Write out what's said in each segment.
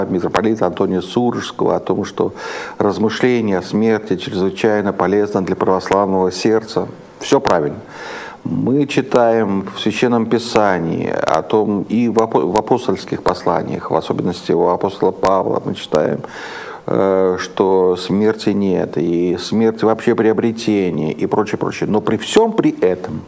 митрополита Антония Сурожского о том, что размышление о смерти чрезвычайно полезно для православного сердца. Все правильно. Мы читаем в Священном Писании о том, и в апостольских посланиях, в особенности у апостола Павла, мы читаем, что смерти нет, и смерть вообще приобретение, и прочее, прочее. Но при всем при этом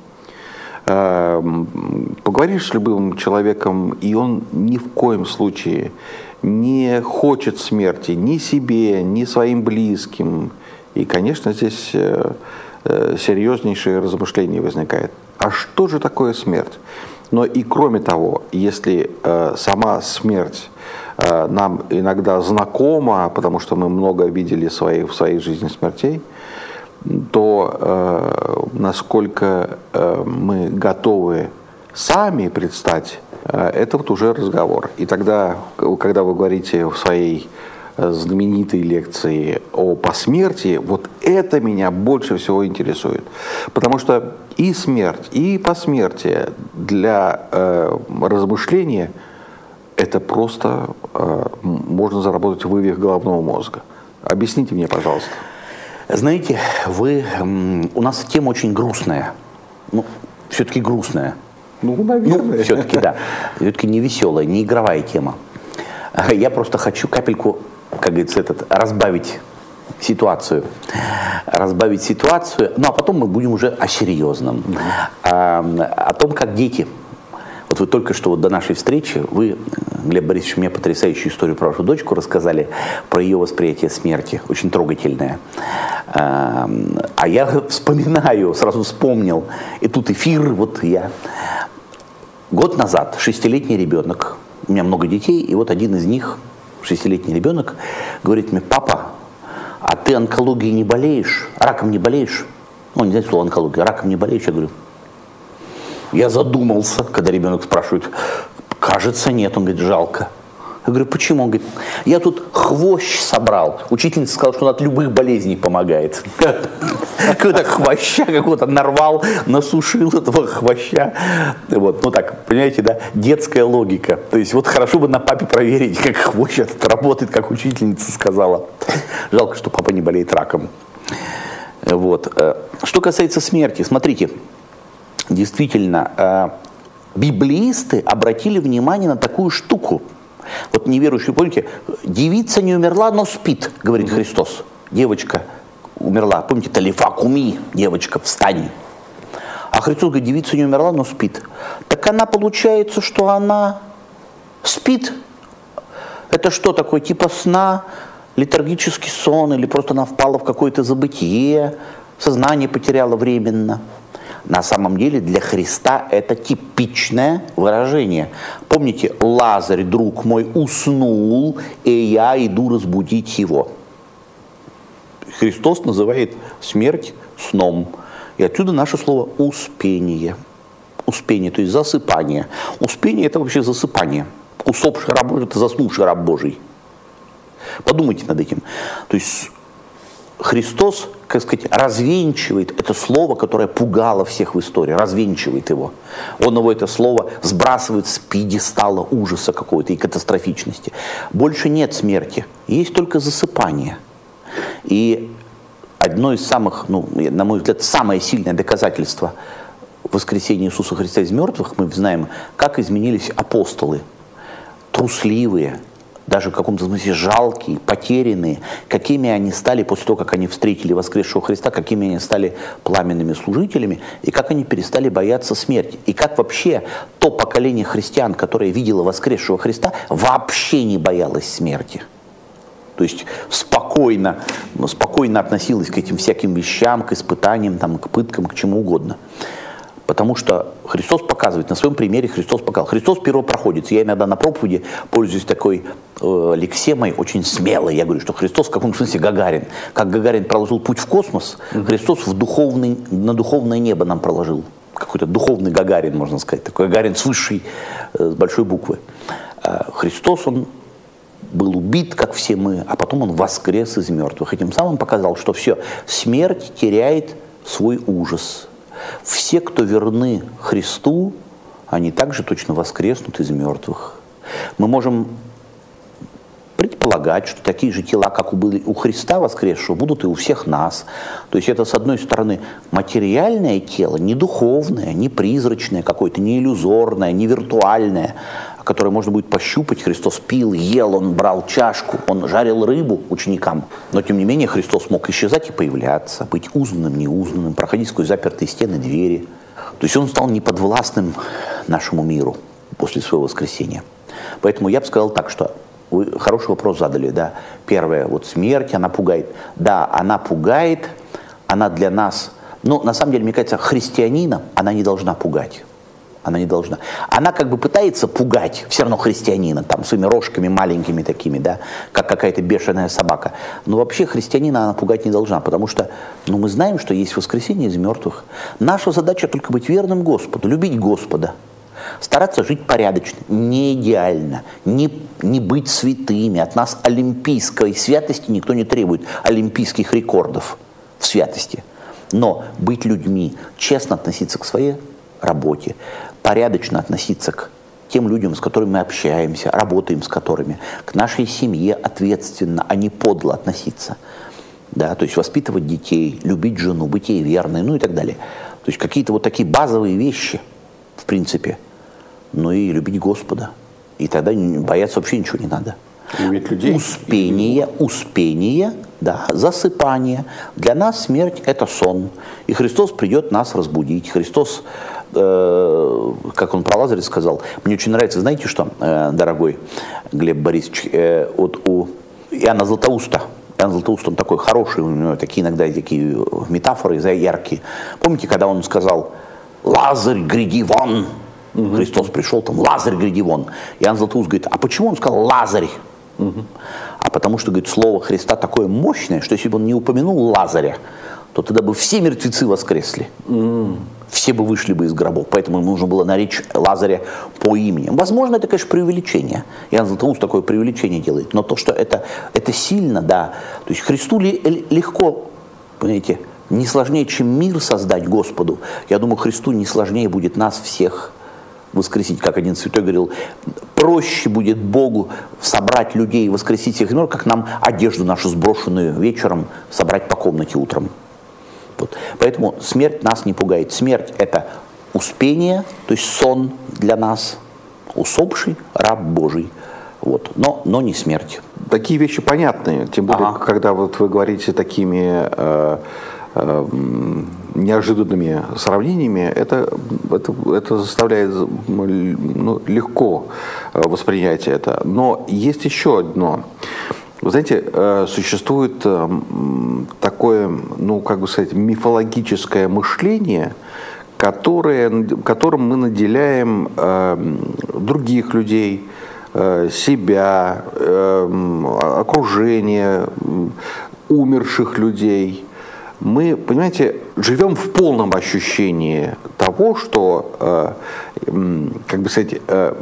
поговоришь с любым человеком, и он ни в коем случае не хочет смерти ни себе, ни своим близким. И, конечно, здесь серьезнейшее размышление возникает. А что же такое смерть? Но и кроме того, если сама смерть нам иногда знакома, потому что мы много видели в своей жизни смертей, то насколько мы готовы сами предстать, это вот уже разговор. И тогда, когда вы говорите в своей знаменитой лекции о посмертии, вот это меня больше всего интересует. Потому что и смерть, и посмертие для размышления это просто можно заработать вывих головного мозга. Объясните мне, пожалуйста. Знаете, у нас тема очень грустная. Ну, все-таки грустная. Ну, наверное. Ну, все-таки, да. Все-таки не веселая, не игровая тема. Я просто хочу капельку, как говорится, разбавить ситуацию. Разбавить ситуацию, ну, а потом мы будем уже о серьезном. О том, как дети. Вот вы только что до нашей встречи, вы, Глеб Борисович, мне потрясающую историю про вашу дочку рассказали, про ее восприятие смерти, очень трогательное. А я вспоминаю, сразу вспомнил, и тут эфир, вот я. Год назад 6-летний ребенок, у меня много детей, и вот один из них, 6-летний ребенок, говорит мне: папа, а ты онкологией не болеешь, раком не болеешь? Ну, не знаю слово онкология, раком не болеешь? Я говорю, я задумался, когда ребенок спрашивает, кажется, нет. Он говорит, жалко. Я говорю, почему? Он говорит, я тут хвощ собрал. Учительница сказала, что он от любых болезней помогает. Какого-то хвоща какого-то нарвал, насушил этого хвоща. Вот, ну так, понимаете, да, детская логика. То есть вот хорошо бы на папе проверить, как хвощ этот работает, как учительница сказала. Жалко, что папа не болеет раком. Вот. Что касается смерти, смотрите. Действительно, библеисты обратили внимание на такую штуку. Вот неверующие, помните, девица не умерла, но спит, говорит Христос. Девочка умерла, помните, талифа куми, девочка, встань. А Христос говорит, девица не умерла, но спит. Так она получается, что она спит. Это что такое, типа сна, летаргический сон, или просто она впала в какое-то забытие, сознание потеряла временно. На самом деле для Христа это типичное выражение. Помните, Лазарь, друг мой, уснул, и я иду разбудить его. Христос называет смерть сном. И отсюда наше слово успение. Успение, то есть засыпание. Успение – это вообще засыпание. Усопший раб Божий – это заснувший раб Божий. Подумайте над этим. То есть Христос, как сказать, развенчивает это слово, которое пугало всех в истории, развенчивает его. Он его, это слово, сбрасывает с пьедестала ужаса какой-то и катастрофичности. Больше нет смерти, есть только засыпание. И одно из самых, ну, на мой взгляд, самое сильное доказательство воскресения Иисуса Христа из мертвых, мы знаем, как изменились апостолы, трусливые, даже в каком-то смысле жалкие, потерянные, какими они стали после того, как они встретили воскресшего Христа, какими они стали пламенными служителями, и как они перестали бояться смерти. И как вообще то поколение христиан, которое видело воскресшего Христа, вообще не боялось смерти. То есть спокойно относилось к этим всяким вещам, к испытаниям, там, к пыткам, к чему угодно. Потому что Христос показывает, на своем примере Христос показал. Христос первопроходец. Я иногда на проповеди пользуюсь такой лексемой, очень смелой. Я говорю, что Христос в каком-то смысле Гагарин. Как Гагарин проложил путь в космос, Христос на духовное небо нам проложил. Какой-то духовный Гагарин, можно сказать. Такой Гагарин с высшей, с большой буквы. Христос, он был убит, как все мы, а потом он воскрес из мертвых. И тем самым показал, что все, смерть теряет свой ужас. Все, кто верны Христу, они также точно воскреснут из мертвых. Мы можем предполагать, что такие же тела, как были у Христа воскресшего, будут и у всех нас. То есть это, с одной стороны, материальное тело, не духовное, не призрачное какое-то, не иллюзорное, не виртуальное, которое можно будет пощупать. Христос пил, ел, он брал чашку, он жарил рыбу ученикам. Но, тем не менее, Христос мог исчезать и появляться, быть узнанным, неузнанным, проходить сквозь запертые стены, двери. То есть он стал неподвластным нашему миру после своего воскресения. Поэтому я бы сказал так, что вы хороший вопрос задали, да. Первое, вот смерть, она пугает. Да, она пугает, она для нас, но на самом деле, мне кажется, христианина она не должна пугать. Она не должна. Она как бы пытается пугать все равно христианина, там, своими рожками маленькими такими, да, как какая-то бешеная собака. Но вообще христианина она пугать не должна, потому что, ну, мы знаем, что есть воскресение из мертвых. Наша задача только быть верным Господу, любить Господа. Стараться жить порядочно, не идеально, не быть святыми. От нас олимпийской святости никто не требует, олимпийских рекордов в святости. Но быть людьми, честно относиться к своей работе, порядочно относиться к тем людям, с которыми мы общаемся, работаем с которыми, к нашей семье ответственно, а не подло относиться. Да, то есть воспитывать детей, любить жену, быть ей верной, ну и так далее. То есть какие-то вот такие базовые вещи, в принципе. Ну и любить Господа. И тогда бояться вообще ничего не надо. Любить людей. Успение, да, засыпание. Для нас смерть – это сон. И Христос придет нас разбудить. Христос, как он про Лазаря сказал, мне очень нравится, знаете что, дорогой Глеб Борисович, вот у Иоанна Златоуста, он такой хороший, у него такие иногда такие метафоры яркие. Помните, когда он сказал «Лазарь, гряди вон!» Христос пришел, там, Лазарь, гряди вон. Иоанн Златоуст говорит, а почему он сказал Лазарь? А потому что, говорит, слово Христа такое мощное, что если бы он не упомянул Лазаря, то тогда бы все мертвецы воскресли. Все бы вышли бы из гробов. Поэтому ему нужно было наречь Лазаря по имени. Возможно, это, конечно, преувеличение. Иоанн Златоуст такое преувеличение делает. Но то, что это сильно, да. То есть Христу легко, понимаете, не сложнее, чем мир создать Господу. Я думаю, Христу не сложнее будет нас всех воскресить, как один святой говорил, проще будет Богу собрать людей и воскресить всех миров, как нам одежду нашу сброшенную вечером собрать по комнате утром. Вот. Поэтому смерть нас не пугает. Смерть – это успение, то есть сон для нас, усопший раб Божий, вот. Но не смерть. Такие вещи понятные, тем более, когда вот вы говорите такими неожиданными сравнениями, это заставляет легко воспринять это. Но есть еще одно. Вы знаете, существует такое, как бы сказать, мифологическое мышление, которым мы наделяем других людей, себя, окружение, умерших людей. Мы, понимаете, живем в полном ощущении того, что, как бы сказать,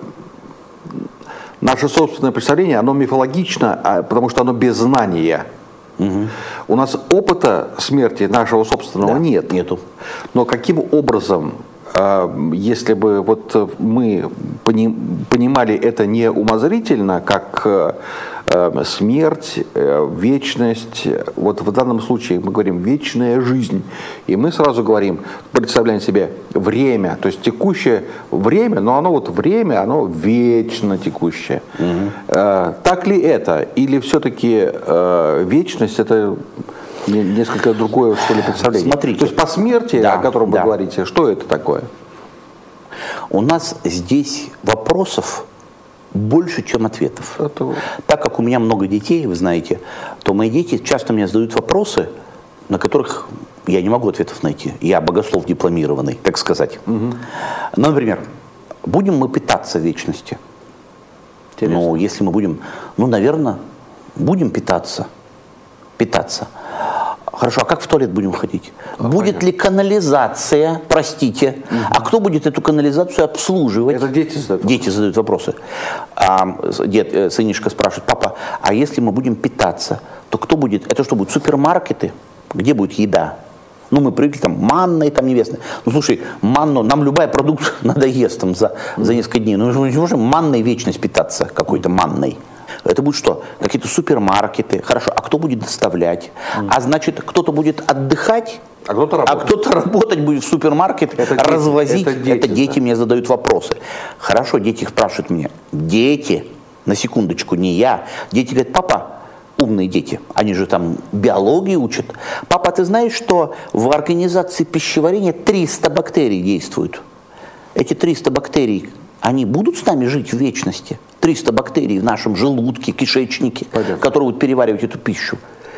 наше собственное представление, оно мифологично, потому что оно без знания. У нас опыта смерти нашего собственного нету. Но каким образом, если бы вот мы понимали это не умозрительно, как смерть, вечность, вот в данном случае мы говорим вечная жизнь, и мы сразу говорим, представляем себе время, то есть текущее время, но оно оно вечно текущее. Так ли это? Или все-таки вечность это несколько другое, что ли, представление? Смотрите. То есть по смерти, о котором вы говорите, что это такое? У нас здесь вопросов больше, чем ответов. Так как у меня много детей, вы знаете, то мои дети часто мне задают вопросы, на которых я не могу ответов найти. Я богослов дипломированный, так сказать. Ну, например, будем мы питаться в вечности? Интересно. Ну, если мы будем, наверное, будем питаться. Хорошо, а как в туалет будем ходить? Будет ли канализация, простите, а кто будет эту канализацию обслуживать? Это дети задают. Дети задают вопросы. Сынишка спрашивает, папа, а если мы будем питаться, то кто будет? Это что будут супермаркеты? Где будет еда? Мы привыкли там манной, там небесной. Слушай, манну, нам любая продукт надоест там за несколько дней. Мы же не можем манной вечность питаться, какой-то манной. Это будет что? Какие-то супермаркеты. Хорошо, а кто будет доставлять? А значит, кто-то будет отдыхать, а кто-то работать будет в супермаркет, развозить. Это дети мне задают вопросы. Хорошо, дети спрашивают меня. Дети, на секундочку, не я. Дети говорят, папа, умные дети, они же там биологии учат. Папа, ты знаешь, что в организации пищеварения 300 бактерий действуют? Эти 300 бактерий, они будут с нами жить в вечности? 300 бактерий в нашем желудке, кишечнике, которые будут переваривать эту пищу.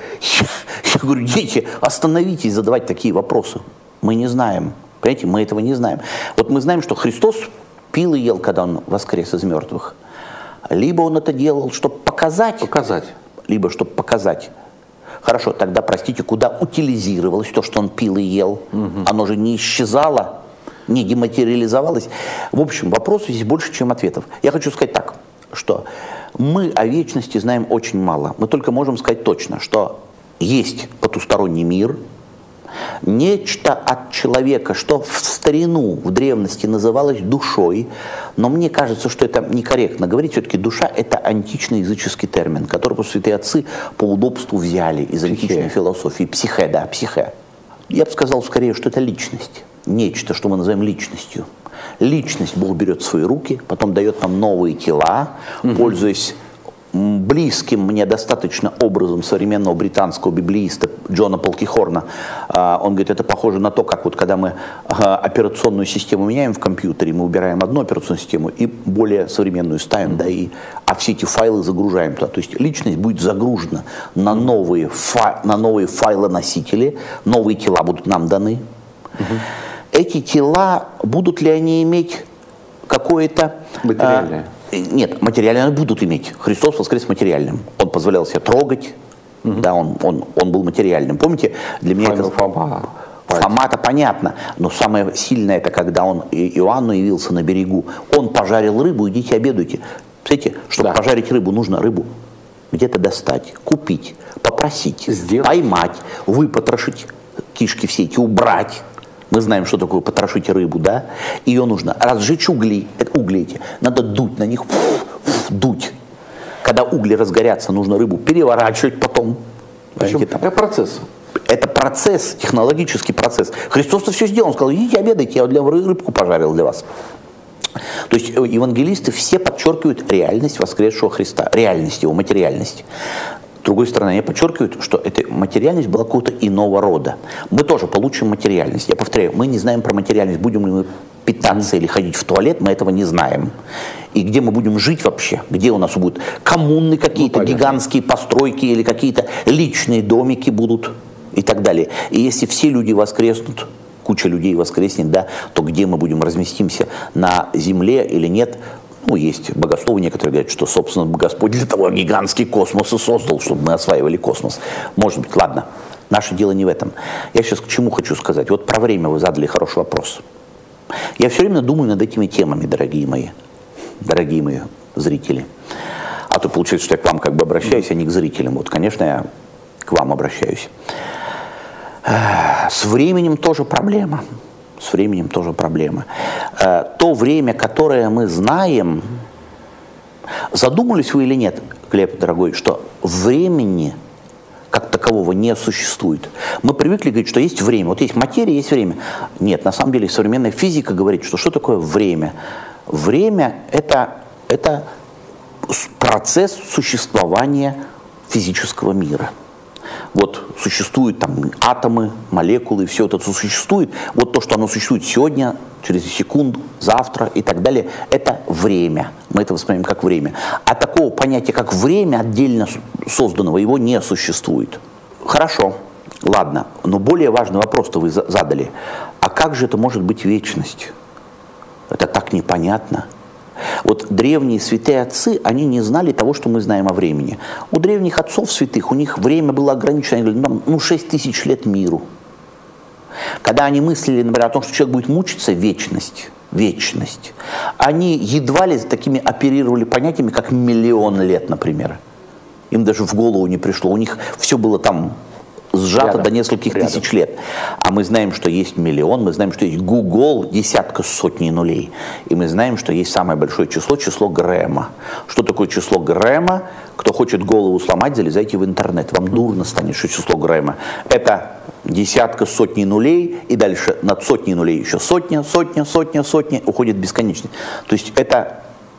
Я говорю, дети, остановитесь задавать такие вопросы. Мы не знаем. Понимаете, мы этого не знаем. Вот мы знаем, что Христос пил и ел, когда Он воскрес из мертвых. Либо Он это делал, чтобы показать. Либо чтобы показать. Хорошо, тогда, простите, куда утилизировалось то, что Он пил и ел? Оно же не исчезало, не дематериализовалось. В общем, вопросов здесь больше, чем ответов. Я хочу сказать так, что мы о вечности знаем очень мало. Мы только можем сказать точно, что есть потусторонний мир, нечто от человека, что в старину, в древности называлось душой, но мне кажется, что это некорректно говорить, все-таки душа – это античный языческий термин, который святые отцы по удобству взяли из античной философии. Психе, да, психе. Я бы сказал скорее, что это личность, нечто, что мы называем личностью. Личность Бог берет в свои руки, потом дает нам новые тела, пользуясь близким мне достаточно образом современного британского библеиста Джона Полкихорна. Он говорит, это похоже на то, как вот когда мы операционную систему меняем в компьютере, мы убираем одну операционную систему и более современную ставим, да, а все эти файлы загружаем туда. То есть личность будет загружена на новые файлоносители, новые тела будут нам даны. Эти тела, будут ли они иметь какое-то... материальное? Нет, материальное будут иметь. Христос воскрес материальным. Он позволял себя трогать, да, он был материальным. Помните, для меня это... Фома-то понятно, но самое сильное это когда он Иоанну явился на берегу. Он пожарил рыбу, идите обедуйте. Представляете, чтобы пожарить рыбу, нужно рыбу где-то достать, купить, попросить, поймать, выпотрошить, кишки все эти убрать. Мы знаем, что такое потрошить рыбу, да? Ее нужно разжечь угли эти, надо дуть на них, дуть. Когда угли разгорятся, нужно рыбу переворачивать потом. Это процесс. Это процесс, технологический процесс. Христос-то все сделал, он сказал, идите обедайте, я рыбку пожарил для вас. То есть евангелисты все подчеркивают реальность воскресшего Христа, реальность его, материальность. С другой стороны, они подчеркивают, что эта материальность была какого-то иного рода. Мы тоже получим материальность. Я повторяю, мы не знаем про материальность. Будем ли мы питаться или ходить в туалет, мы этого не знаем. И где мы будем жить вообще? Где у нас будут коммуны какие-то, гигантские постройки или какие-то личные домики будут и так далее. И если все люди воскреснут, куча людей воскреснет, да, то где мы будем, разместимся на земле или нет? Ну, есть богословы некоторые говорят, что, собственно, Господь для того гигантский космос и создал, чтобы мы осваивали космос. Может быть, ладно, наше дело не в этом. Я сейчас к чему хочу сказать. Вот про время вы задали хороший вопрос. Я все время думаю над этими темами, дорогие мои зрители. А то получается, что я к вам как бы обращаюсь, а не к зрителям. Вот, конечно, я к вам обращаюсь. С временем тоже проблема. То время, которое мы знаем, задумались вы или нет, Глеб, дорогой, что времени как такового не существует. Мы привыкли говорить, что есть время. Вот есть материя, есть время. Нет, на самом деле современная физика говорит, что такое время? Время – это процесс существования физического мира. Вот существуют там атомы, молекулы, все это существует. Вот то, что оно существует сегодня, через секунду, завтра и так далее, это время. Мы это воспринимаем как время. А такого понятия, как время отдельно созданного, его не существует. Хорошо, ладно, но более важный вопрос-то вы задали. А как же это может быть вечность? Это так непонятно. Вот древние святые отцы, они не знали того, что мы знаем о времени. У древних отцов святых, у них время было ограничено, они говорили, 6 тысяч лет миру. Когда они мыслили, например, о том, что человек будет мучиться, вечность, они едва ли такими оперировали понятиями, как 1 000 000 лет, например. Им даже в голову не пришло, у них все было там сжато до нескольких тысяч лет. А мы знаем, что есть миллион, мы знаем, что есть Google, десятка сотни нулей. И мы знаем, что есть самое большое число, число Грэма. Что такое число Грэма? Кто хочет голову сломать, залезайте в интернет. Вам дурно станет, что число Грэма. Это десятка сотни нулей, и дальше над сотней нулей еще сотня, уходит бесконечно. То есть это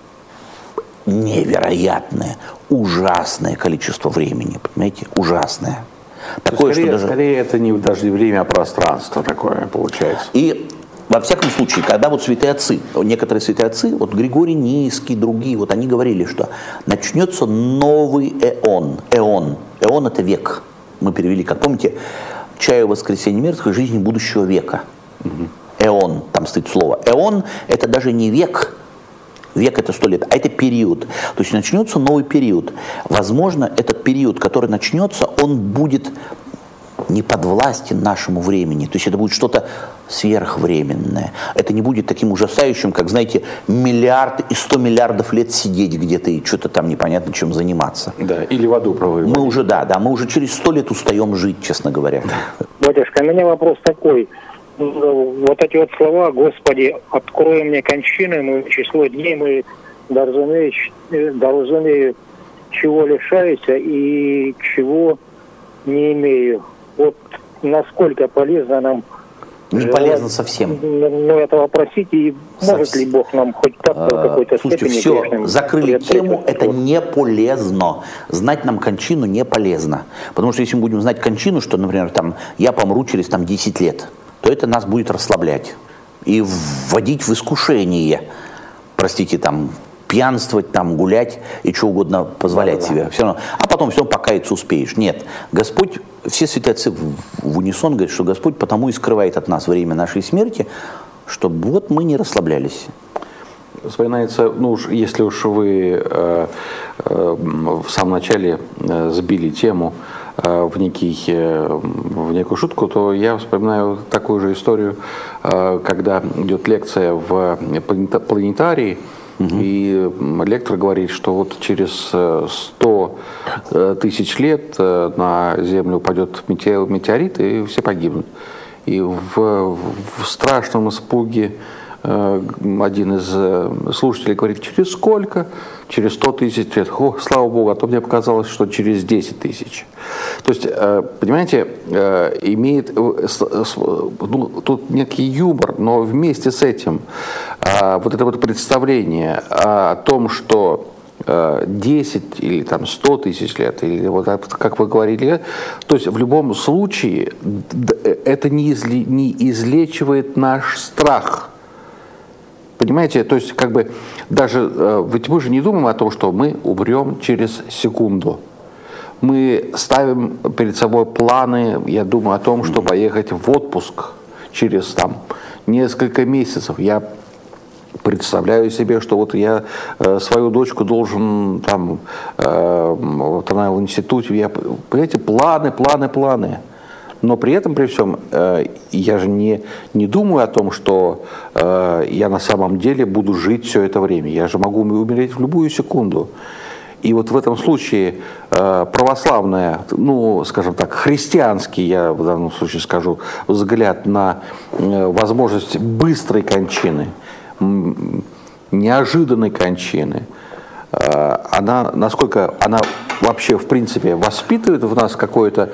невероятное, ужасное количество времени, понимаете, ужасное. Такое, скорее это не даже время, а пространство такое получается. И во всяком случае, когда вот святые отцы, некоторые святые отцы, вот Григорий Низкий, другие, вот они говорили, что начнется новый эон. Эон это век. Мы перевели, как помните, «Чаю воскресенья мертвых, жизни будущего века». Эон, там стоит слово. Эон это даже не век. Век это 100 лет, а это период. То есть начнется новый период. Возможно, этот период, который начнется, он будет не подвластен нашему времени. То есть это будет что-то сверхвременное. Это не будет таким ужасающим, как, знаете, миллиард и 100 миллиардов лет сидеть где-то и что-то там непонятно чем заниматься. Да, или в аду проводить. Мы уже, мы уже через 100 лет устаем жить, честно говоря. Батюшка, у меня вопрос такой. Вот эти вот слова: «Господи, открой мне кончины, мы число дней, мы должны чего лишаюсь и чего не имею». Вот насколько полезно нам... Не полезно совсем. Ну, этого просить, и может ли Бог нам хоть как-то в какой-то Слушайте, степени... все, закрыли тему, это не полезно. Знать нам кончину не полезно. Потому что если мы будем знать кончину, что, например, там, я помру через 10 лет, то это нас будет расслаблять и вводить в искушение, простите, пьянствовать, гулять и что угодно позволять себе. Все равно. А потом все покаяться успеешь. Нет. Господь, все святые отцы в унисон говорят, что Господь потому и скрывает от нас время нашей смерти, чтобы вот мы не расслаблялись. Вспоминается, если уж вы в самом начале сбили тему в некую шутку, то я вспоминаю такую же историю, когда идет лекция в планетарии, и лектор говорит, что вот через 100 тысяч лет на Землю упадет метеорит, и все погибнут. И в страшном испуге один из слушателей говорит: через сколько? Через 100 тысяч лет. О, слава Богу, а то мне показалось, что через 10 тысяч. То есть, понимаете, имеет тут некий юмор, но вместе с этим вот это вот представление о том, что 10 или 100 тысяч лет, или вот как вы говорили, то есть в любом случае это не излечивает наш страх. Понимаете, то есть даже, ведь мы же не думаем о том, что мы умрем через секунду. Мы ставим перед собой планы, я думаю о том, чтобы поехать в отпуск через несколько месяцев. Я представляю себе, что вот я свою дочку должен вот она в институте, понимаете, планы. Но при этом, при всем, я же не думаю о том, что я на самом деле буду жить все это время. Я же могу умереть в любую секунду. И вот в этом случае православная, скажем так, христианский, я в данном случае скажу, взгляд на возможность быстрой кончины, неожиданной кончины, насколько она вообще, в принципе, воспитывает в нас какой-то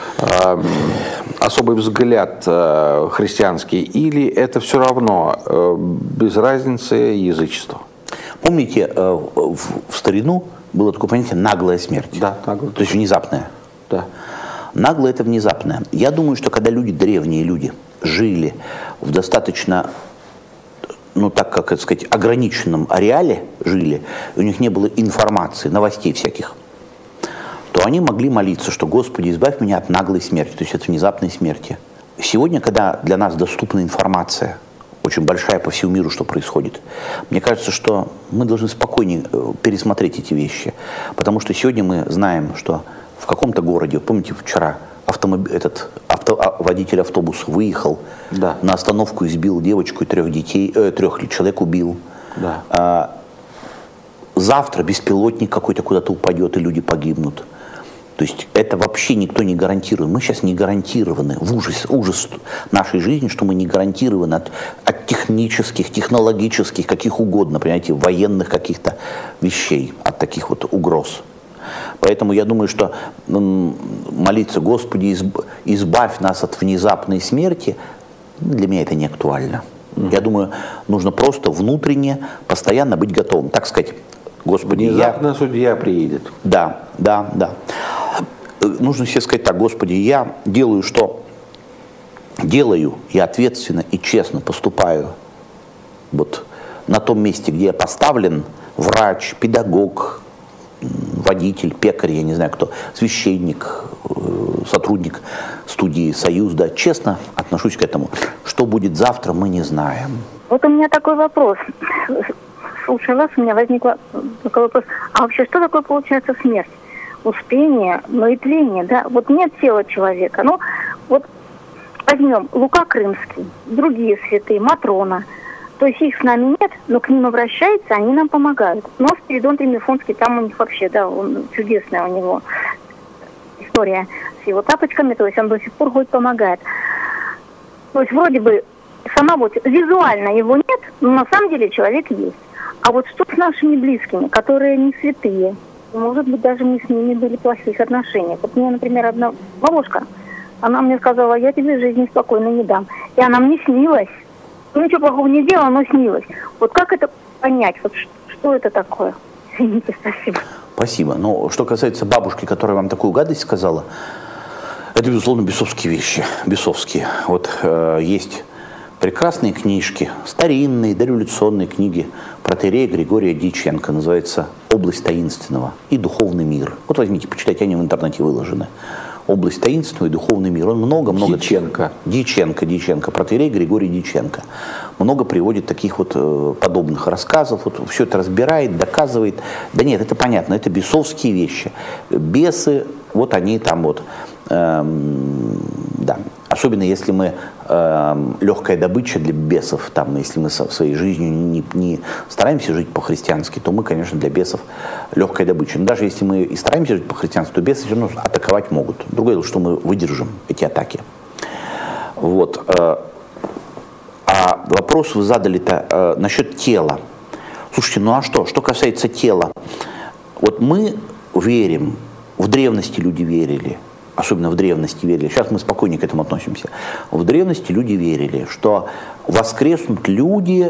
особый взгляд христианский, или это все равно без разницы язычество? Помните, в старину было такое понятие «наглая смерть». Да, наглая. То есть внезапная. Да. Наглое – это внезапное. Я думаю, что когда древние люди, жили в достаточно, ограниченном ареале жили, у них не было информации, новостей всяких, то они могли молиться, что «Господи, избавь меня от наглой смерти», то есть от внезапной смерти. Сегодня, когда для нас доступна информация, очень большая по всему миру, что происходит, мне кажется, что мы должны спокойнее пересмотреть эти вещи. Потому что сегодня мы знаем, что в каком-то городе, помните, вчера водитель автобуса выехал на остановку, избил девочку и 3 человек убил. Да. Завтра беспилотник какой-то куда-то упадет, и люди погибнут. То есть это вообще никто не гарантирует. Мы сейчас не гарантированы. Ужас нашей жизни, что мы не гарантированы от технических, технологических, каких угодно, понимаете, военных каких-то вещей, от таких вот угроз. Поэтому я думаю, что молиться: Господи, избавь нас от внезапной смерти, для меня это не актуально. Я думаю, нужно просто внутренне, постоянно быть готовым. Так сказать, Господи, внезапно судья приедет. Да. Нужно себе сказать так: Господи, я делаю, что делаю, я ответственно и честно поступаю вот на том месте, где я поставлен, врач, педагог, водитель, пекарь, я не знаю кто, священник, сотрудник студии «Союз», да, честно отношусь к этому. Что будет завтра, мы не знаем. Вот у меня такой вопрос. Слушай вас, у меня возник такой вопрос. А вообще, что такое получается смерть? Успение, но и тление, да? Вот нет тела человека. Ну, вот возьмем Лука Крымский, другие святые, Матрона. То есть их с нами нет, но к ним обращаются, они нам помогают. Но Спиридон Тримифонский, там у них вообще, да, он чудесная у него история с его тапочками, то есть он до сих пор ходит, помогает. То есть вроде бы самого визуально его нет, но на самом деле человек есть. А вот что с нашими близкими, которые не святые? Может быть, даже мы с ними были в плохих отношениях. Вот мне, например, одна бабушка, она мне сказала: я тебе жизни спокойно не дам. И она мне снилась. Ну, ничего плохого не делала, но снилась. Вот как это понять? Вот что это такое? Извините, спасибо. Спасибо. Но что касается бабушки, которая вам такую гадость сказала, это, безусловно, бесовские вещи. Бесовские. Вот есть прекрасные книжки, старинные, дореволюционные книги протоиерея Григория Дьяченко, называется «Область таинственного» и «Духовный мир». Вот возьмите, почитайте, они в интернете выложены. «Область таинственного» и «Духовный мир». Он много-много... Дьяченко, протоиерей Григорий Дьяченко. Много приводит таких вот подобных рассказов, вот все это разбирает, доказывает. Да нет, это понятно, это бесовские вещи. Бесы, вот они там вот... да. Особенно если мы легкая добыча для бесов, там, если мы своей жизнью не стараемся жить по-христиански, то мы, конечно, для бесов легкая добыча. Но даже если мы и стараемся жить по-христиански, то бесы все равно атаковать могут. Другое дело, что мы выдержим эти атаки. Вот. А вопрос вы задали-то насчет тела. Слушайте, ну а что? Что касается тела. Вот мы верим, в древности люди верили, особенно в древности верили, сейчас мы спокойнее к этому относимся, в древности люди верили, что воскреснут люди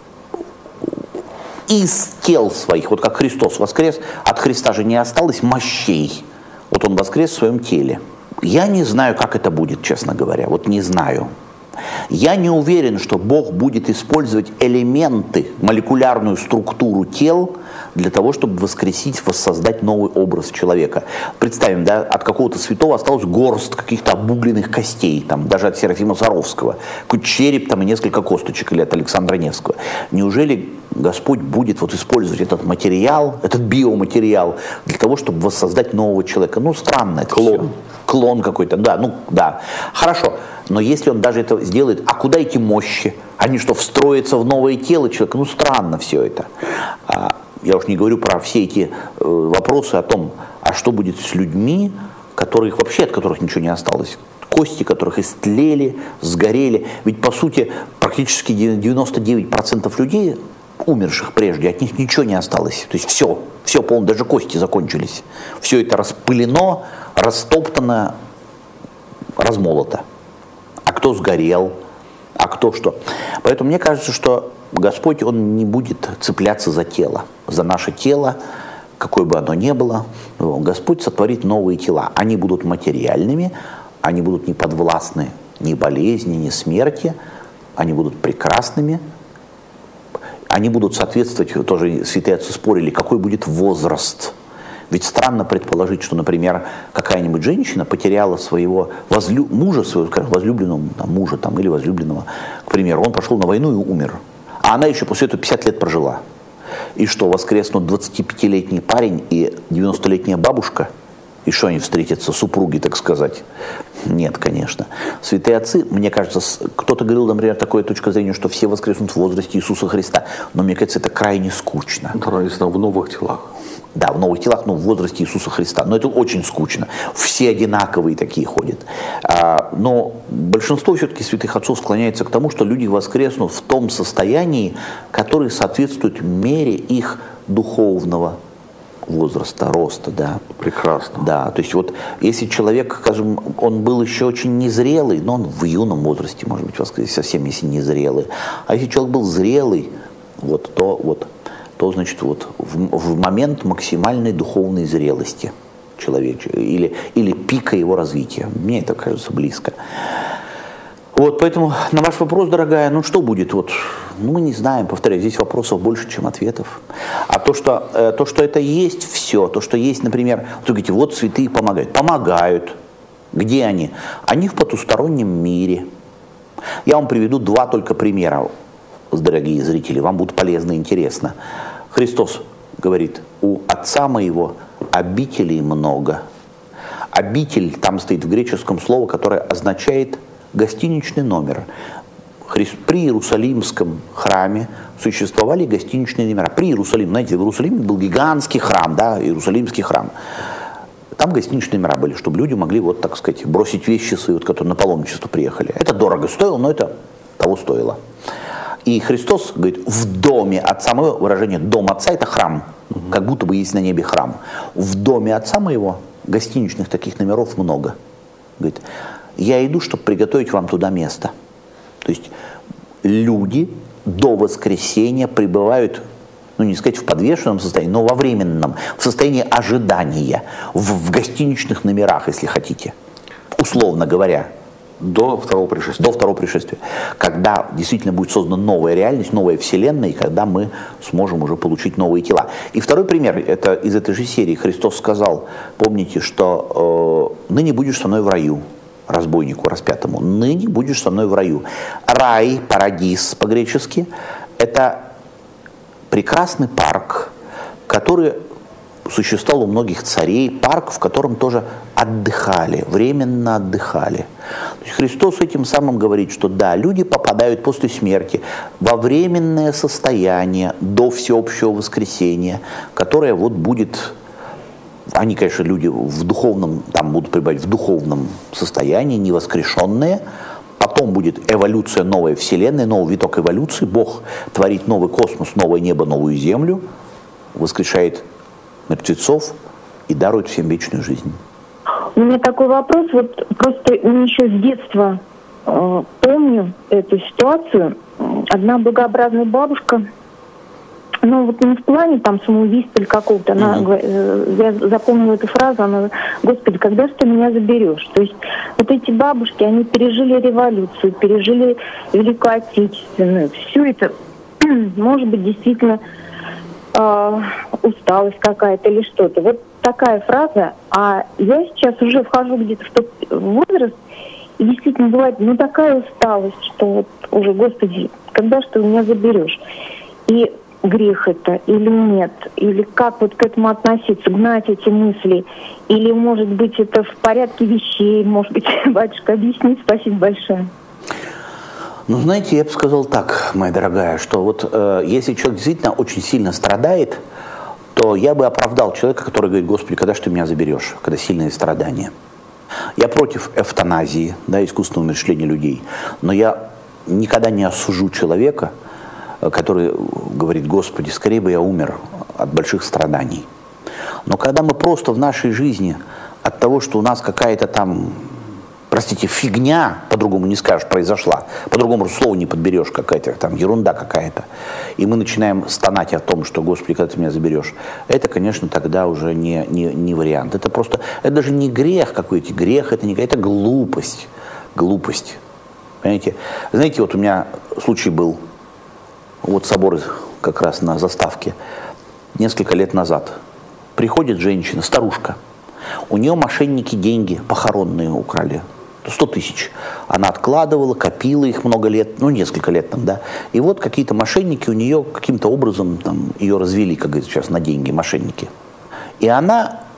из тел своих, вот как Христос воскрес, от Христа же не осталось мощей, вот он воскрес в своем теле. Я не знаю, как это будет, честно говоря, вот не знаю. Я не уверен, что Бог будет использовать элементы, молекулярную структуру тел для того, чтобы воскресить, воссоздать новый образ человека. Представим, да, от какого-то святого осталась горсть каких-то обугленных костей, там, даже от Серафима Саровского, какой-то череп там, и несколько косточек, или от Александра Невского. Неужели Господь будет вот использовать этот материал, этот биоматериал для того, чтобы воссоздать нового человека? Ну, странно это все. Клон какой-то, да, ну, да. Хорошо, но если он даже это сделает, а куда эти мощи? Они что, встроятся в новое тело человека? Ну, странно все это. Я уж не говорю про все эти вопросы о том, а что будет с людьми, которых вообще, от которых ничего не осталось. Кости, которых истлели, сгорели. Ведь, по сути, практически 99% людей, умерших прежде, от них ничего не осталось. То есть все полностью, даже кости закончились. Все это распылено, растоптано, размолото. А кто сгорел, а кто что. Поэтому мне кажется, что Господь, Он не будет цепляться за тело, за наше тело, какое бы оно ни было. Господь сотворит новые тела. Они будут материальными, они будут не подвластны ни болезни, ни смерти, они будут прекрасными, они будут соответствовать, тоже святые отцы спорили, какой будет возраст. Ведь странно предположить, что, например, какая-нибудь женщина потеряла своего мужа, своего, скажем, возлюбленного мужа там, или возлюбленного, к примеру, он пошел на войну и умер. А она еще после этого 50 лет прожила. И что, воскреснут 25-летний парень и 90-летняя бабушка? И что они встретятся, супруги, так сказать? Нет, конечно. Святые отцы, мне кажется, кто-то говорил, например, такое точка зрения, что все воскреснут в возрасте Иисуса Христа. Но мне кажется, это крайне скучно. В новых телах. Да, в новых телах, но в возрасте Иисуса Христа. Но это очень скучно. Все одинаковые такие ходят. Но большинство все-таки святых отцов склоняется к тому, что люди воскреснут в том состоянии, которое соответствует мере их духовного возраста, роста, да. Прекрасно. Да, то есть вот если человек, скажем, он был еще очень незрелый, но он в юном возрасте, может быть, воскресит, совсем если незрелый. А если человек был зрелый, то значит, в момент максимальной духовной зрелости человека или пика его развития. Мне это кажется близко. Поэтому на ваш вопрос, дорогая, что будет? Мы не знаем, повторяю, здесь вопросов больше, чем ответов. А то, что это есть все, то, что есть, например, вы говорите, святые помогают. Помогают. Где они? Они в потустороннем мире. Я вам приведу 2 только примера, дорогие зрители, вам будет полезно и интересно. Христос говорит, у Отца моего обителей много. Обитель, там стоит в греческом слово, которое означает гостиничный номер. При Иерусалимском храме существовали гостиничные номера. При Иерусалиме, знаете, в Иерусалиме был гигантский храм, да, Иерусалимский храм. Там гостиничные номера были, чтобы люди могли, так сказать, бросить вещи свои, которые на паломничество приехали. Это дорого стоило, но это того стоило. И Христос говорит, в доме Отца моего, выражение «дом Отца» — это храм, как будто бы есть на небе храм. В доме Отца моего гостиничных таких номеров много. Говорит, я иду, чтобы приготовить вам туда место. То есть люди до воскресения пребывают, не сказать в подвешенном состоянии, но во временном, в состоянии ожидания, в гостиничных номерах, если хотите, условно говоря. До второго пришествия. До второго пришествия. Когда действительно будет создана новая реальность, новая вселенная, и когда мы сможем уже получить новые тела. И второй пример, это из этой же серии. Христос сказал, помните, что ныне будешь со мной в раю, разбойнику распятому, ныне будешь со мной в раю. Рай, парадис по-гречески, это прекрасный парк, который существовал у многих царей, парк, в котором тоже отдыхали, временно отдыхали. То есть Христос этим самым говорит, что да, люди попадают после смерти во временное состояние до всеобщего воскресения, которое будет, они, конечно, люди в духовном, там будут пребывать в духовном состоянии, не воскрешенные. Потом будет эволюция, новая вселенная, новый виток эволюции. Бог творит новый космос, новое небо, новую землю, воскрешает мертвецов и дарует всем вечную жизнь. У меня такой вопрос, просто еще с детства помню эту ситуацию. Одна богообразная бабушка, не в плане самоубийства или какого-то, я запомнила эту фразу, она: «Господи, когда же ты меня заберешь?» То есть эти бабушки, они пережили революцию, пережили Великую Отечественную, все это, может быть, действительно усталость какая-то или что-то. Такая фраза, а я сейчас уже вхожу где-то в тот возраст, и действительно бывает, такая усталость, что уже, Господи, когда же ты меня заберешь? И грех это или нет? Или как к этому относиться, гнать эти мысли? Или, может быть, это в порядке вещей? Может быть, батюшка, объясни, спасибо большое. Знаете, я бы сказал так, моя дорогая, что если человек действительно очень сильно страдает, то я бы оправдал человека, который говорит: Господи, когда же ты меня заберешь, когда сильные страдания. Я против эвтаназии, искусственного умерщвления людей, но я никогда не осужу человека, который говорит: Господи, скорее бы я умер от больших страданий. Но когда мы просто в нашей жизни от того, что у нас какая-то фигня, по-другому не скажешь, произошла, по-другому слова не подберешь, какая-то ерунда какая-то, и мы начинаем стонать о том, что, Господи, когда ты меня заберешь, это, конечно, тогда уже не вариант. Это даже не грех какой-то, грех это не, это глупость, понимаете? Знаете, у меня случай был, собор как раз на заставке, несколько лет назад. Приходит женщина, старушка, у нее мошенники деньги похоронные украли, 100 тысяч. Она откладывала, копила их много лет, несколько лет И какие-то мошенники у нее каким-то образом ее развели, как говорится сейчас, на деньги, мошенники. И она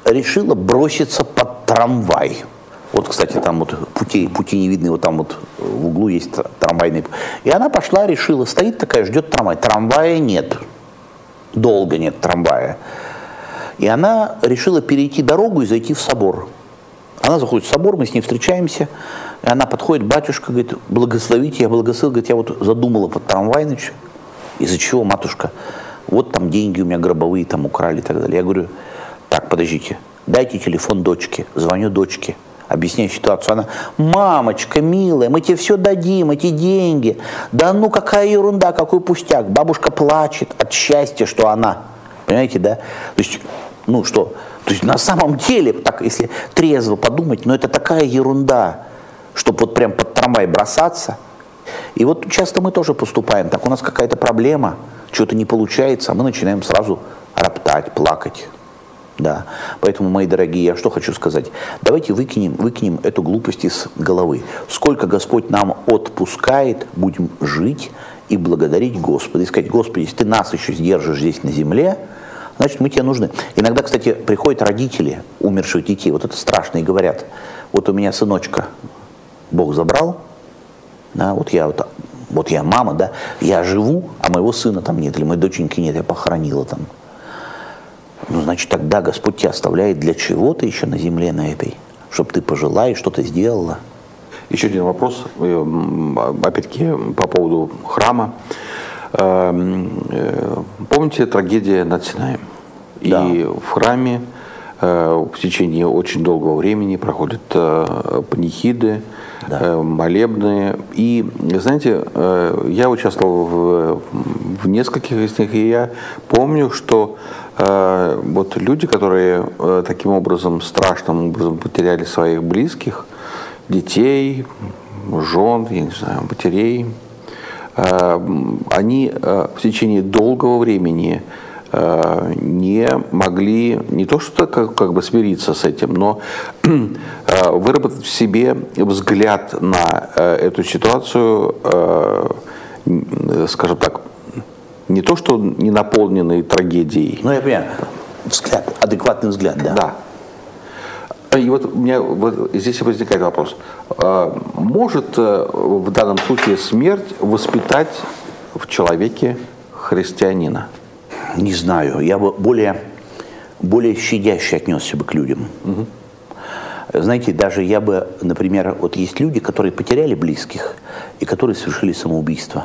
решила броситься под трамвай. Вот, кстати, там вот пути не видны, вот там вот в углу есть трамвайный. И она пошла, решила, стоит такая, ждет трамвай. Трамвая нет. Долго нет трамвая. И она решила перейти дорогу и зайти в собор. Она заходит в собор, мы с ней встречаемся. И она подходит, батюшка, говорит, благословите, я благословил. Говорит, я вот задумала под трамвай ночью. Из-за чего, матушка? Вот там деньги у меня гробовые там украли и так далее. Я говорю, так, подождите, дайте телефон дочке. Звоню дочке, объясняю ситуацию. Она, мамочка, милая, мы тебе все дадим, эти деньги. Да ну какая ерунда, какой пустяк. Бабушка плачет от счастья, что она. Понимаете, да? То есть, ну что, то есть на самом деле, так, если трезво подумать, но это такая ерунда, чтобы вот прям под трамвай бросаться. И вот часто мы тоже поступаем так, у нас какая-то проблема, что-то не получается, а мы начинаем сразу роптать, плакать. Да. Поэтому, мои дорогие, я что хочу сказать, давайте выкинем эту глупость из головы. Сколько Господь нам отпускает, будем жить и благодарить Господа. И сказать, Господи, если Ты нас еще сдержишь здесь на земле, значит, мы тебе нужны. Иногда, кстати, приходят родители умерших детей, вот это страшно, и говорят, вот у меня сыночка Бог забрал, да, вот я мама, да, я живу, а моего сына там нет, или моей доченьки нет, я похоронила там. Ну, значит, тогда Господь тебя оставляет для чего-то еще на земле на этой, чтобы ты пожила и что-то сделала. Еще один вопрос, опять-таки, по поводу храма. Помните трагедия над Синаем? Да. И в храме в течение очень долгого времени проходят панихиды, да, молебны. И, знаете, я участвовал в нескольких из них, и я помню, что вот люди, которые таким образом, страшным образом потеряли своих близких, детей, жен, я не знаю, матерей, они в течение долгого времени не могли не то что как бы смириться с этим, но выработать в себе взгляд на эту ситуацию, скажем так, не то что не наполненный трагедией. Ну, я понимаю, взгляд, адекватный взгляд, да. Да. И вот у меня вот здесь возникает вопрос. Может в данном случае смерть воспитать в человеке христианина? Не знаю, я бы более щадяще отнесся бы к людям. Угу. Знаете, даже я бы, например, вот есть люди, которые потеряли близких и которые совершили самоубийство.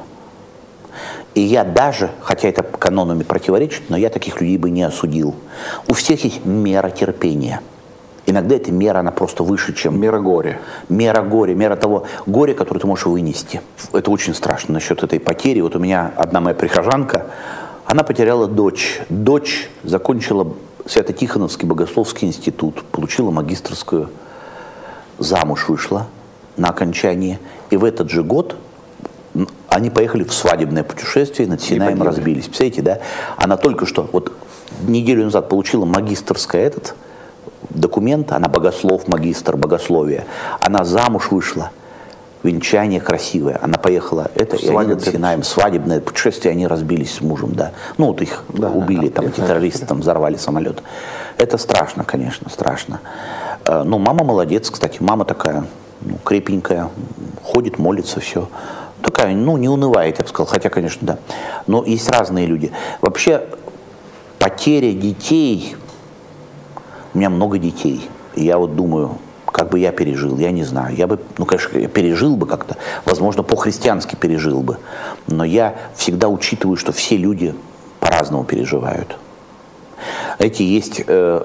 И я даже, хотя это канонами противоречит, но я таких людей бы не осудил. У всех есть мера терпения. Иногда эта мера, она просто выше, чем... Мера горя. Мера горя, мера того горя, которое ты можешь вынести. Это очень страшно насчет этой потери. Вот у меня одна моя прихожанка, она потеряла дочь. Дочь закончила Свято-Тихоновский богословский институт, получила магистерскую, замуж вышла на окончание. И в этот же год они поехали в свадебное путешествие, над Синаем разбились. Представляете, да? Она только что, вот неделю назад получила магистерское документ, она богослов, магистр богословия. Она замуж вышла, венчание красивое. Она поехала, и они над Синаем, свадебное путешествие, они разбились с мужем, да. Ну, вот их убили, там, эти террористы там взорвали самолет. Это страшно, конечно, страшно. Но мама молодец, кстати, мама такая, крепенькая, ходит, молится, все. Такая, не унывает, я бы сказал, хотя, конечно, да. Но есть разные люди. Вообще, потеря детей, у меня много детей, и я вот думаю, как бы я пережил, я не знаю. Я бы, конечно, я пережил бы как-то, возможно, по-христиански пережил бы, но я всегда учитываю, что все люди по-разному переживают. Знаете, есть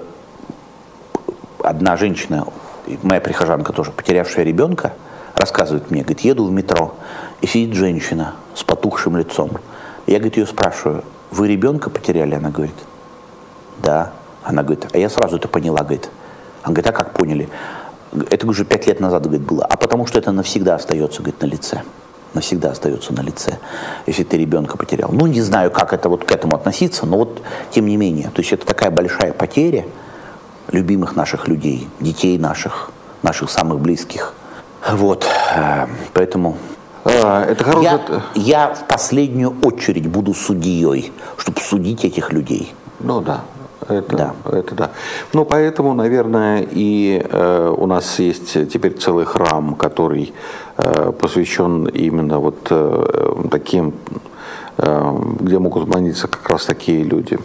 одна женщина, моя прихожанка тоже, потерявшая ребенка, рассказывает мне, говорит, еду в метро, и сидит женщина с потухшим лицом. Я, говорит, ее спрашиваю, вы ребенка потеряли? Она говорит, да. Она говорит, а я сразу это поняла, говорит. Она говорит, а как поняли? Это уже 5 лет назад, говорит, было. А потому что это навсегда остается, говорит, на лице. Навсегда остается на лице, если ты ребенка потерял. Не знаю, как это вот к этому относиться, но вот тем не менее. То есть это такая большая потеря любимых наших людей, детей наших самых близких. Вот, поэтому это хорошее... я в последнюю очередь буду судьей, чтобы судить этих людей. Ну да. Это да. Ну, поэтому, наверное, и у нас есть теперь целый храм, который посвящен именно вот таким, где могут молиться как раз такие люди.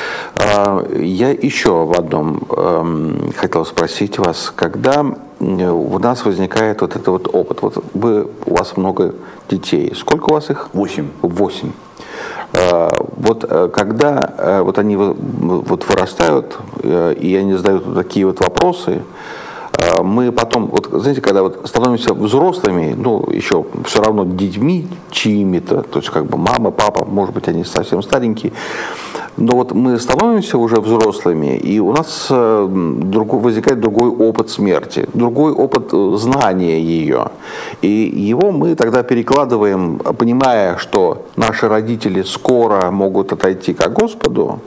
Я еще в одном хотел спросить вас, когда у нас возникает вот этот вот опыт. Вот у вас много детей. Сколько у вас их? 8. 8. Вот когда вот они вот вырастают, и они задают вот такие вот вопросы, мы потом, вот знаете, когда вот становимся взрослыми, ну, еще все равно детьми чьими-то, то есть как бы мама, папа, может быть, они совсем старенькие, но вот мы становимся уже взрослыми, и у нас возникает другой опыт смерти, другой опыт знания ее. И его мы тогда перекладываем, понимая, что наши родители скоро могут отойти к Господу,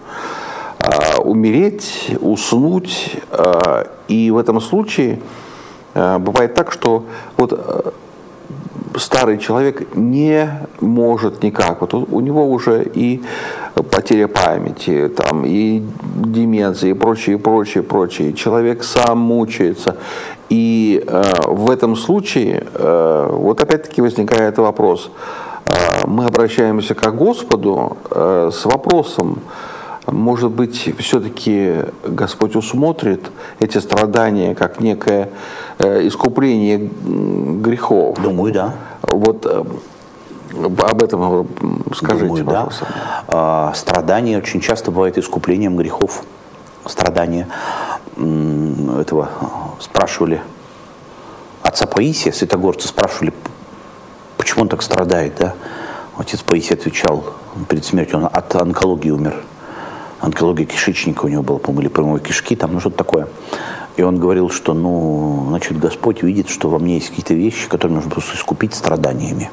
умереть, уснуть, и в этом случае бывает так, что вот старый человек не может никак, вот у него уже и потеря памяти, там, и деменция, и прочее, прочее, прочее, человек сам мучается, и в этом случае вот опять-таки возникает вопрос, мы обращаемся к Господу с вопросом, может быть, все-таки Господь усмотрит эти страдания как некое искупление грехов? Думаю, да. Вот об этом скажите, Думаю, пожалуйста. Да. Страдания очень часто бывают искуплением грехов. Страдания этого спрашивали отца Паисия, святогорца, спрашивали, почему он так страдает, да? Отец Паисий отвечал перед смертью, он от онкологии умер. Онкология кишечника у него была, по-моему, или прямой кишки, там, ну что-то такое. И он говорил, что, ну, значит, Господь видит, что во мне есть какие-то вещи, которые нужно просто искупить страданиями.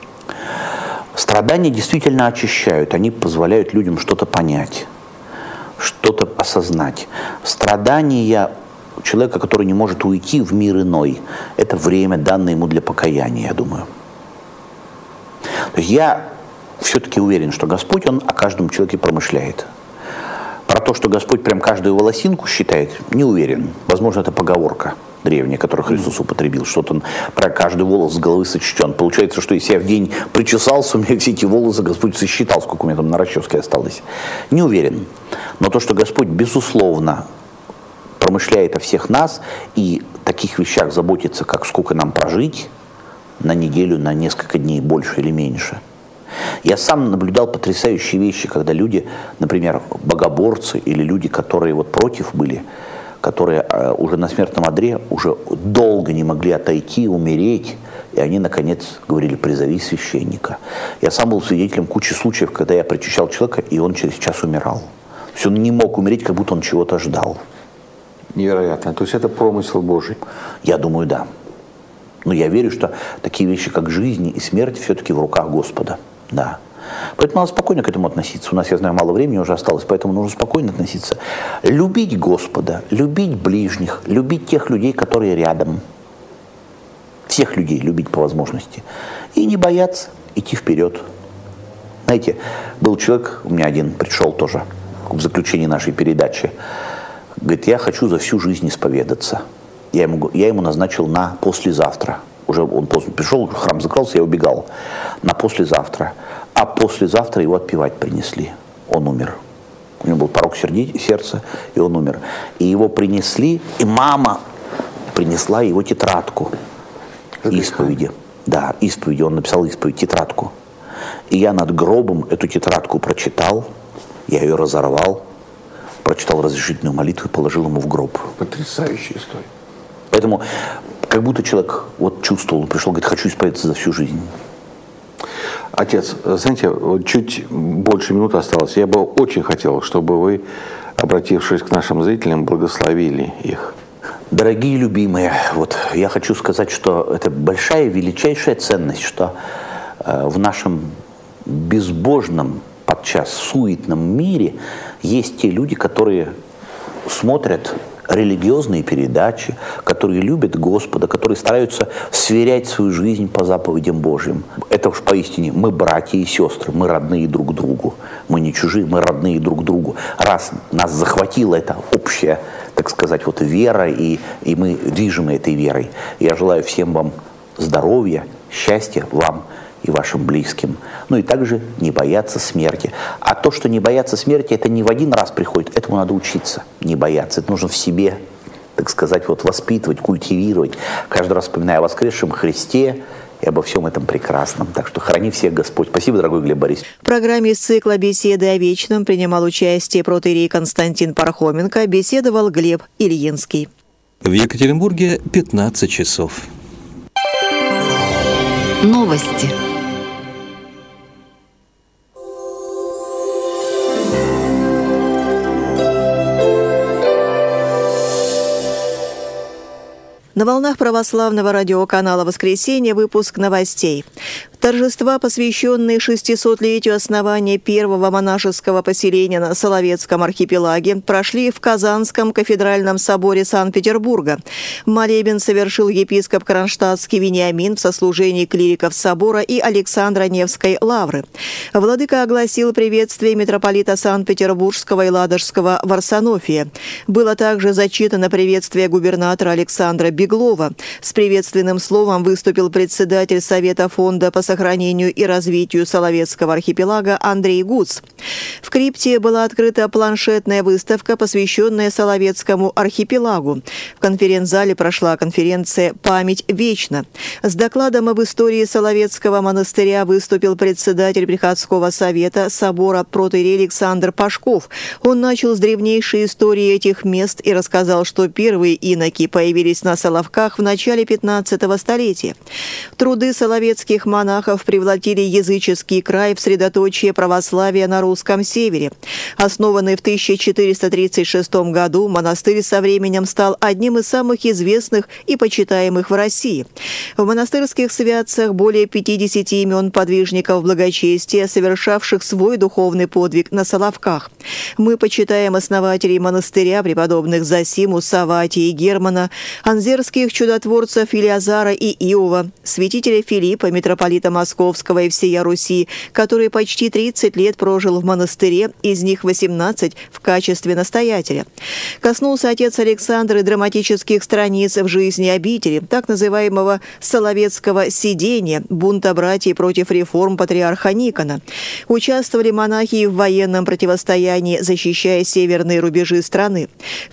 Страдания действительно очищают, они позволяют людям что-то понять, что-то осознать. Страдания человека, который не может уйти в мир иной, это время, данное ему для покаяния, я думаю. То есть я все-таки уверен, что Господь, Он о каждом человеке промышляет. Про то, что Господь прям каждую волосинку считает, не уверен. Возможно, это поговорка древняя, которую Христос употребил, что-то он про каждый волос с головы сочтен. Получается, что если я в день причесался, у меня все эти волосы Господь сосчитал, сколько у меня там на расческе осталось. Не уверен. Но то, что Господь, безусловно, промышляет о всех нас и о таких вещах заботится, как сколько нам прожить, на неделю, на несколько дней, больше или меньше. Я сам наблюдал потрясающие вещи, когда люди, например, богоборцы или люди, которые вот против были, которые уже на смертном одре, уже долго не могли отойти, умереть, и они, наконец, говорили: призови священника. Я сам был свидетелем кучи случаев, когда я причащал человека, и он через час умирал. То есть он не мог умереть, как будто он чего-то ждал. Невероятно. То есть это промысел Божий? Я думаю, да. Но я верю, что такие вещи, как жизнь и смерть, все-таки в руках Господа. Да. Поэтому надо спокойно к этому относиться. У нас, я знаю, мало времени уже осталось, поэтому нужно спокойно относиться. Любить Господа, любить ближних, любить тех людей, которые рядом. Всех людей любить по возможности. И не бояться идти вперед. Знаете, был человек, у меня один пришел тоже в заключении нашей передачи. Говорит: я хочу за всю жизнь исповедаться. Я ему назначил на послезавтра. Уже он поздно пришел, храм закрылся, я убегал. На послезавтра. А послезавтра его отпевать принесли. Он умер. У него был порок сердца, и он умер. И его принесли, и мама принесла его тетрадку исповеди. Да, исповеди. Он написал исповедь, тетрадку. И я над гробом эту тетрадку прочитал, я ее разорвал, прочитал разрешительную молитву и положил ему в гроб. Потрясающая история. Поэтому как будто человек вот чувствовал, пришел, говорит: хочу исповедаться за всю жизнь. Отец, знаете, чуть больше минуты осталось. Я бы очень хотел, чтобы вы, обратившись к нашим зрителям, благословили их. Дорогие любимые, вот я хочу сказать, что это большая, величайшая ценность, что в нашем безбожном, подчас суетном мире есть те люди, которые смотрят религиозные передачи, которые любят Господа, которые стараются сверять свою жизнь по заповедям Божьим. Это уж поистине мы братья и сестры, мы родные друг другу. Мы не чужие, мы родные друг другу. Раз нас захватила эта общая, так сказать, вот вера, и мы движимы этой верой. Я желаю всем вам здоровья, счастья вам и вашим близким. Ну и также не бояться смерти. А то, что не бояться смерти, это не в один раз приходит, этому надо учиться, не бояться. Это нужно в себе, так сказать, вот воспитывать, культивировать. Каждый раз вспоминая о воскресшем Христе и обо всем этом прекрасном. Так что храни всех Господь. Спасибо, дорогой Глеб Борисович. В программе из цикла «Беседы о вечном» принимал участие протоиерей Константин Пархоменко, беседовал Глеб Ильинский. В Екатеринбурге 15 часов. Новости. На волнах православного радиоканала «Воскресенье» выпуск новостей. Торжества, посвященные 600-летию основания первого монашеского поселения на Соловецком архипелаге, прошли в Казанском кафедральном соборе Санкт-Петербурга. Молебен совершил епископ Кронштадтский Вениамин в сослужении клириков собора и Александра Невской лавры. Владыка огласил приветствие митрополита Санкт-Петербургского и Ладожского Варсонофия. Было также зачитано приветствие губернатора Александра Беглова. С приветственным словом выступил председатель Совета фонда по сохранению и развитию Соловецкого архипелага Андрей Гуц. В крипте была открыта планшетная выставка, посвященная Соловецкому архипелагу. В конференц-зале прошла конференция «Память вечна». С докладом об истории Соловецкого монастыря выступил председатель приходского совета собора протоиерей Александр Пашков. Он начал с древнейшей истории этих мест и рассказал, что первые иноки появились на Соловках в начале 15-го столетия. Труды соловецких монахов превратили языческий край в средоточие православия на русском севере. Основанный в 1436 году, монастырь со временем стал одним из самых известных и почитаемых в России. В монастырских святцах более 50 имен подвижников благочестия, совершавших свой духовный подвиг на Соловках. Мы почитаем основателей монастыря, преподобных Зосиму, Савватия и Германа, анзерских чудотворцев Илиазара и Иова, святителя Филиппа, митрополита Московского и всея Руси, который почти 30 лет прожил в монастыре, из них 18 в качестве настоятеля. Коснулся отец Александр и драматических страниц в жизни обители, так называемого Соловецкого сидения, бунта братьев против реформ патриарха Никона. Участвовали монахи в военном противостоянии, защищая северные рубежи страны. В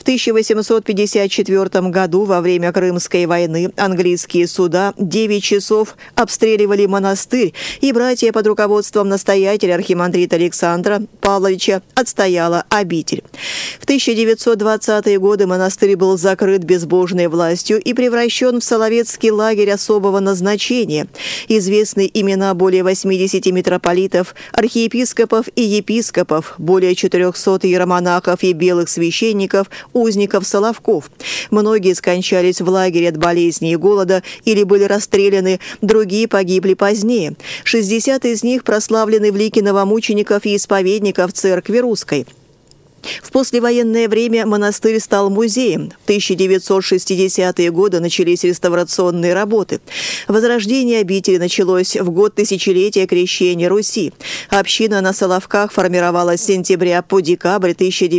1854 году во время Крымской войны английские суда 9 часов обстреливали монастырь, и братья под руководством настоятеля архимандрита Александра Павловича отстояла обитель. В 1920-е годы монастырь был закрыт безбожной властью и превращен в Соловецкий лагерь особого назначения. Известны имена более 80 митрополитов, архиепископов и епископов, более 400 иеромонахов и белых священников, узников Соловков. Многие скончались в лагере от болезни и голода или были расстреляны, другие погибли позднее. 60 из них прославлены в лике новомучеников и исповедников Церкви Русской. В послевоенное время монастырь стал музеем. В 1960-е годы начались реставрационные работы. Возрождение обители началось в год тысячелетия крещения Руси. Община на Соловках формировалась с сентября по декабрь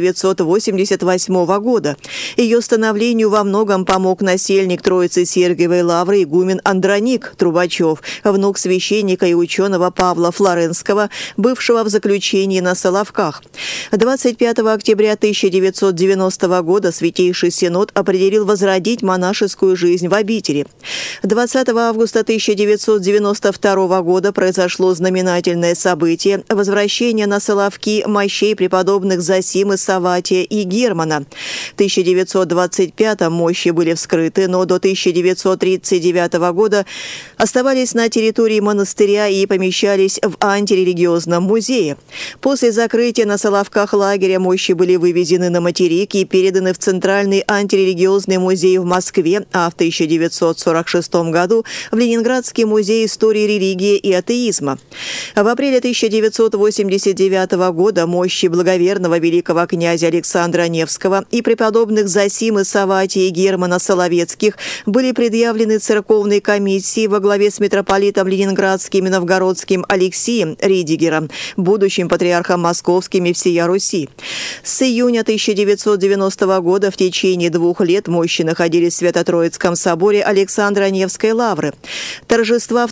1988 года. Ее становлению во многом помог насельник Троицы Сергиевой лавры игумен Андроник Трубачев, внук священника и ученого Павла Флоренского, бывшего в заключении на Соловках. 25 октября 1990 года Святейший Синод определил возродить монашескую жизнь в обители. 20 августа 1992 года произошло знаменательное событие – возвращение на Соловки мощей преподобных Зосимы, Савватия и Германа. В 1925-м мощи были вскрыты, но до 1939 года оставались на территории монастыря и помещались в антирелигиозном музее. После закрытия на Соловках лагеря мощи мощи были вывезены на материк и переданы в Центральный антирелигиозный музей в Москве, а в 1946 году в Ленинградский музей истории религии и атеизма. В апреле 1989 года мощи благоверного великого князя Александра Невского и преподобных Зосимы, Савватия и Германа Соловецких были предъявлены церковной комиссии во главе с митрополитом Ленинградским и Новгородским Алексием Ридигером, будущим патриархом Московским и всея Руси. С июня 1990 года в течение 2 лет мощи находились в Свято-Троицком соборе Александра Невской лавры. Торжества в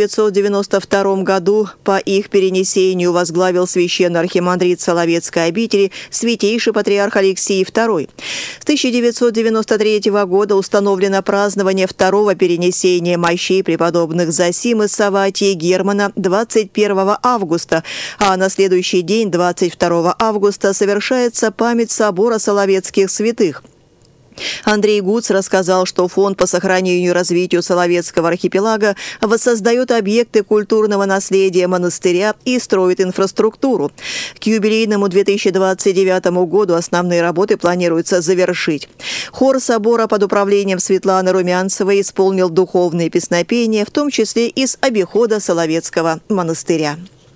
1992 году по их перенесению возглавил священный архимандрит Соловецкой обители святейший патриарх Алексий II. С 1993 года установлено празднование второго перенесения мощей преподобных Зосимы, Савватия и Германа 21 августа, а на следующий день, 22 августа, совершается память собора Соловецких святых. Андрей Гуц рассказал, что фонд по сохранению и развитию Соловецкого архипелага воссоздает объекты культурного наследия монастыря и строит инфраструктуру. К юбилейному 2029 году основные работы планируется завершить. Хор собора под управлением Светланы Румянцевой исполнил духовные песнопения, в том числе из обихода Соловецкого монастыря.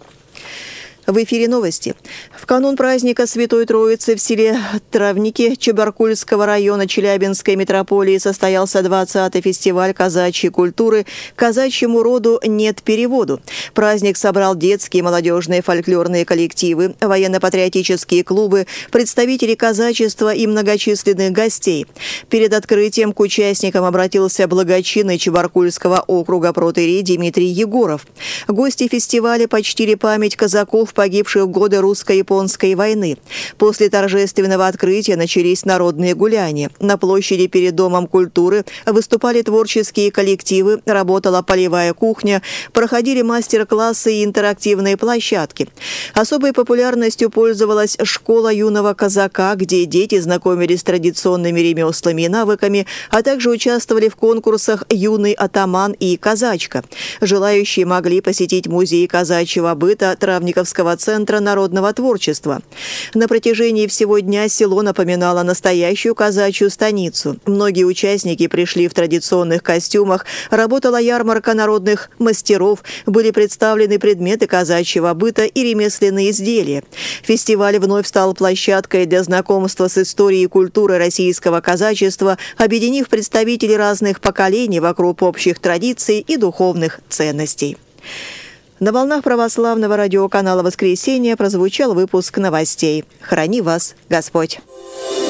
В эфире новости. В канун праздника Святой Троицы в селе Травники Чебаркульского района Челябинской метрополии состоялся 20-й фестиваль казачьей культуры «Казачьему роду нет переводу». Праздник собрал детские и молодежные фольклорные коллективы, военно-патриотические клубы, представители казачества и многочисленных гостей. Перед открытием к участникам обратился благочинный Чебаркульского округа протоиерей Дмитрий Егоров. Гости фестиваля почтили память казаков, погибших в годы русско-японской войны. После торжественного открытия начались народные гуляния. На площади перед Домом культуры выступали творческие коллективы, работала полевая кухня, проходили мастер-классы и интерактивные площадки. Особой популярностью пользовалась школа юного казака, где дети знакомились с традиционными ремеслами и навыками, а также участвовали в конкурсах «Юный атаман» и «Казачка». Желающие могли посетить музей казачьего быта Травниковского центра народного творчества. На протяжении всего дня село напоминало настоящую казачью станицу. Многие участники пришли в традиционных костюмах, работала ярмарка народных мастеров, были представлены предметы казачьего быта и ремесленные изделия. Фестиваль вновь стал площадкой для знакомства с историей и культурой российского казачества, объединив представителей разных поколений вокруг общих традиций и духовных ценностей. На волнах православного радиоканала «Воскресенье» прозвучал выпуск новостей. Храни вас Господь!